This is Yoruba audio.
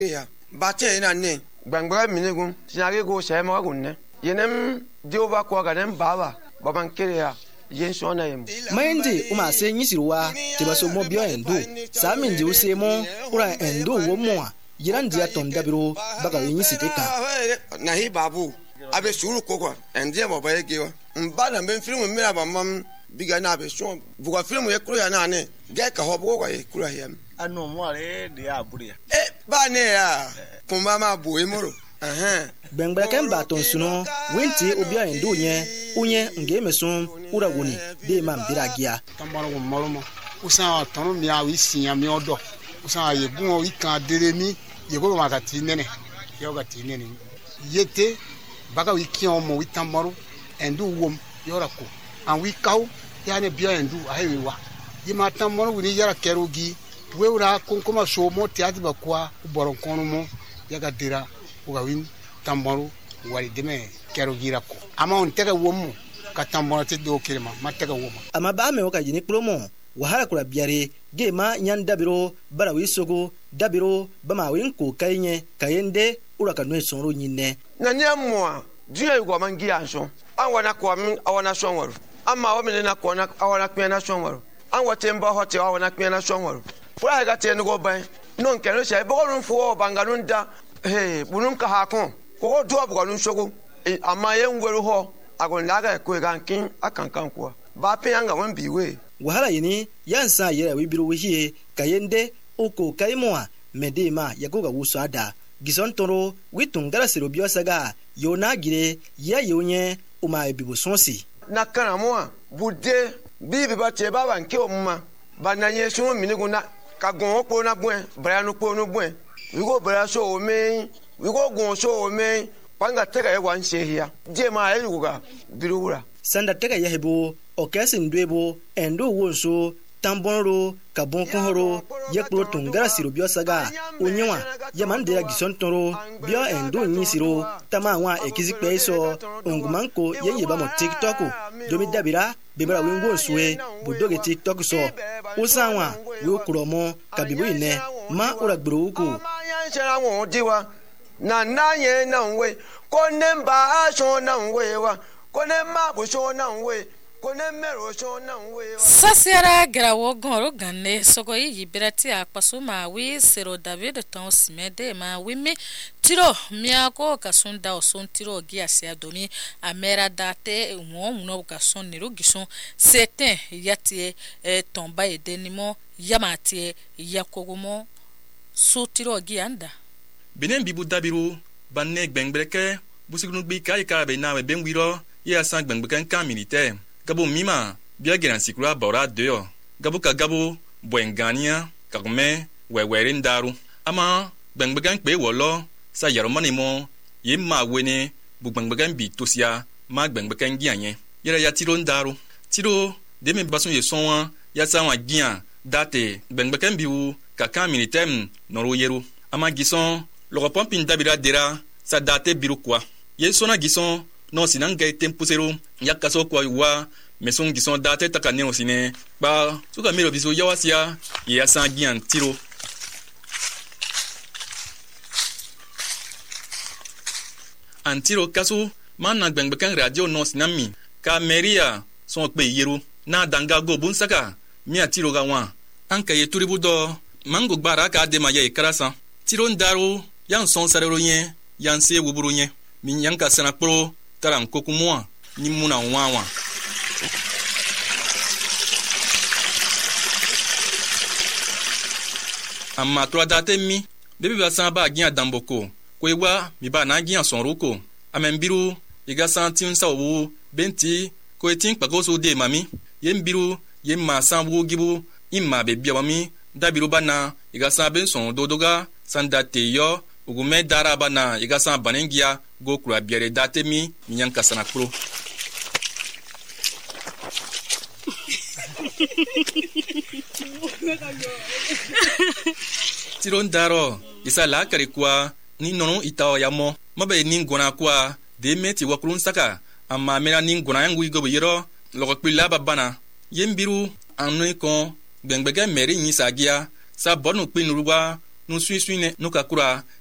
ya bache na ne gbangba minigun sinage go shema gunne yenem dioba ko ga nem baba baban kiriya yen shona yem mayende uma se nyisirwa tibaso mo bio endo samindi usemo ura endo wo mo yirandia tondabiro baga yinsiteka na hi babu abe suru kokwa endie mo ba yegewa mbana ben film mira bamam biga na be so buga film ye kuro ya na ne ge ka hobo ko ye kuro ya anu mo are de aburia ba ne ya kumba ma bo emoro bengbara kan baton suno winti obia endo nye unye nge meson ura woni de mam biragia tambaro mo moromo usa tonu mi awi sinya mi odo usa ye gun o ikan deremi ye go ma ka tinene yo ga tinene yete baga wi kion mo wi tambaro endo wom yora ko an wi kaw ya ne bia endo ayi wa ye ma tambaro wi yara kerogi weura konkoma so mo tiati ba kwa boron kono mo ya ga dira uga win tambaro wali deme kerogi rako ama on tega womo ka tambaro te do kirema ma tega womo ama ba me waka jini promo wahala kula biare gema nyan dabiro bara wisogo dabiro bama win ko kayenye kayende ura kanwe sonro nyinne na nyamwa juye go mangi anso anwana ko min awana sonwaru amma o min na ko na awana kwena sonwaru anwa temba hote awana kwena sonwaru fura ga te ngo ban non kenu se bo run fo banganun da bunun ka hakon ko do abganun sogo amma yen ngweru ho agon laga ko gankin akankan ko ba pe anga won biwe wahala yini yansa yera wibiru wihie kayende oko kaimoa medema yagoga wusada gisontoro witungara serobio saga yona gire ya yonye uma ebibo sonsi na kana moa bude bibi ba te baba nke omma bananye so miniguna ka gon opo na buen branu po no buen we go bra so o me we go gon so o me panga tega ye wan shehia je ma e yuga biruura sanda tega ye hebo okesin dwebo endo wonso tambonro kabon konhoro yeklo tungara sirobio saga onyewa yamandera gisontoro bio endo nyisiro tamawa ekizikpe so ongumanko yeyeba mo TikTok domi dabira bebara wengo suwe budoge TikTok so usanwa we okuromo kabibu ine ma uragburu uku na nanye na nwe konemba asho na nwe wa konema busho na nwe sasiara grawo goro ganne sogoyi yibirati akpasuma wi sero David ton simede ma wimi tiro miako kasunda oson tiro giasia domi amera date won no kason niru gison seten yatie tomba edenimo yamatie yakogomo so tiro gianda benen bibu dabiru banne gbengbreke busigunu bi kai ka be na be ngwiro ya san gbengbreke kan militaire gabo mima bia geran sikura bora deo gabo ka gabo boengania kagme wewerin daru ama gbengbegan pe wolo sa yaromani mo yimma wene bu gbengbegan bi tosia ma gbengbegan gianye yera ya tiro ndaru tiro de me basun ye sonwa ya sawa gian date gbengbegan biu ka kan militem noro yeru ama gison lo pompin dabira dera sa date biru kwa ye sona gison no sinanga tempusero yakaso kwa wa meson gison date takane osine ba suka mero biso yawasia ya sangian tiro antiro kaso manna gbengbekan radio no sinami ka meria son pe yero na danga go bunsaka mi atiro ga wan anka ye turibu do mango gbara ka de maye karasa tiro ndaro yan son sarero yen yan se wuburu yen mi yanka sana pro taran kokumwa ni muna wawa amma to date mi bebi ba san ba gian damboko ko ewa mi ba na gian son roko amembiru iga santin sawu benti ko etin pagoso de mami yembiru yemma san wo gibu imma be bia mami dabiru bana iga san ben son dodoga sandate yo ugume dara bana iga san banengia go kura biere date mi nyanka sana pro tiron daro isa la kare kwa ni nono itaw yamo mabe ni ngona kwa de meti wakulun saka amma mera ni ngona yangu igo yero logo pila babana yembiru anu ko gbengbege meri ni sagia sa bonu pinuruwa nu sui ne nu ka kura